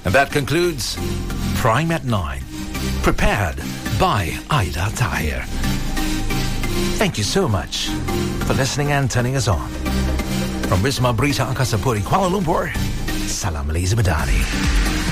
And that concludes Prime at 9, prepared by Aida Tahir. Thank you so much for listening and turning us on. From Wisma Berita Angkasa Puri, Kuala Lumpur, Salam Malaysia Madani.